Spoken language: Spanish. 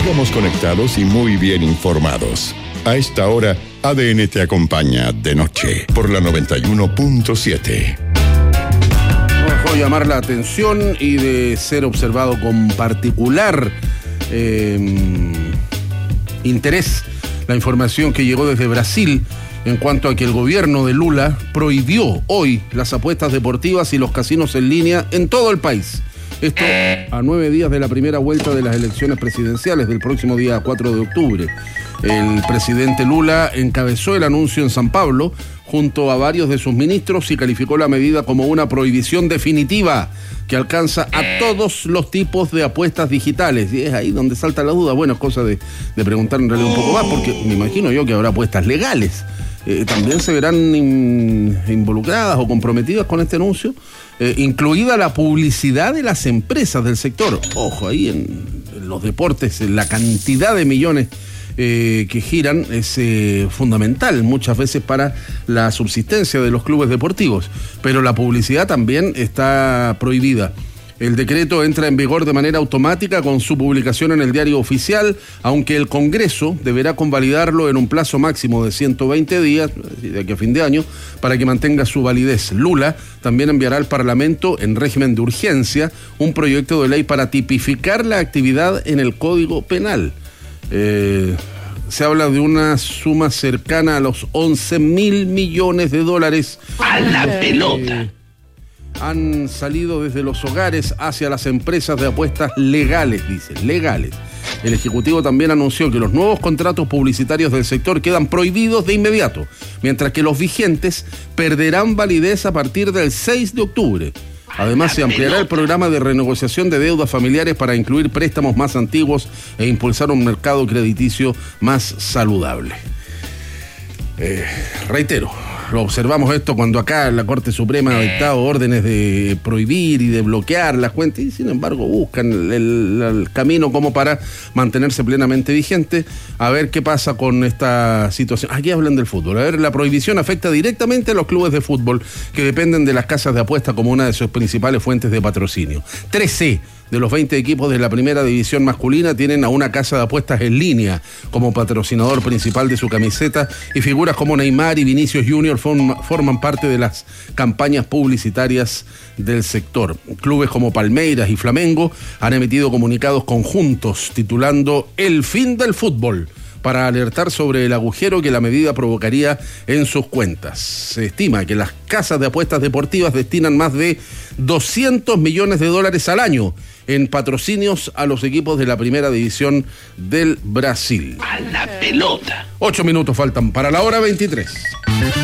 Sigamos conectados y muy bien informados. A esta hora, ADN te acompaña de noche por la 91.7. No dejó de llamar la atención y de ser observado con particular interés la información que llegó desde Brasil en cuanto a que el gobierno de Lula prohibió hoy las apuestas deportivas y los casinos en línea en todo el país. Esto a 9 días de la primera vuelta de las elecciones presidenciales del próximo día 4 de octubre. El presidente Lula encabezó el anuncio en San Pablo junto a varios de sus ministros y calificó la medida como una prohibición definitiva que alcanza a todos los tipos de apuestas digitales. Y es ahí donde salta la duda. Bueno, es cosa de preguntar en realidad un poco más, porque me imagino yo que habrá apuestas legales. También se verán involucradas o comprometidas con este anuncio, incluida la publicidad de las empresas del sector. Ojo, ahí en los deportes, la cantidad de millones que giran es fundamental muchas veces para la subsistencia de los clubes deportivos, pero la publicidad también está prohibida. El decreto entra en vigor de manera automática con su publicación en el Diario Oficial, aunque el Congreso deberá convalidarlo en un plazo máximo de 120 días, de aquí a fin de año, para que mantenga su validez. Lula también enviará al Parlamento, en régimen de urgencia, un proyecto de ley para tipificar la actividad en el Código Penal. Se habla de una suma cercana a los 11.000 millones de dólares. ¡A la pelota! Han salido desde los hogares hacia las empresas de apuestas legales, dicen, legales. El Ejecutivo también anunció que los nuevos contratos publicitarios del sector quedan prohibidos de inmediato, mientras que los vigentes perderán validez a partir del 6 de octubre. Además, se ampliará el programa de renegociación de deudas familiares para incluir préstamos más antiguos e impulsar un mercado crediticio más saludable. Reitero, lo observamos esto cuando acá la Corte Suprema ha dictado órdenes de prohibir y de bloquear las cuentas y sin embargo buscan el camino como para mantenerse plenamente vigente. A ver qué pasa con esta situación. Aquí hablan del fútbol. A ver, la prohibición afecta directamente a los clubes de fútbol que dependen de las casas de apuesta como una de sus principales fuentes de patrocinio. 13 de los 20 equipos de la primera división masculina tienen a una casa de apuestas en línea como patrocinador principal de su camiseta y figuras como Neymar y Vinicius Junior forman parte de las campañas publicitarias del sector. Clubes como Palmeiras y Flamengo han emitido comunicados conjuntos titulando El fin del fútbol, para alertar sobre el agujero que la medida provocaría en sus cuentas. Se estima que las casas de apuestas deportivas destinan más de 200 millones de dólares al año en patrocinios a los equipos de la primera división del Brasil. ¡A la pelota! 8 minutos faltan para la hora 23.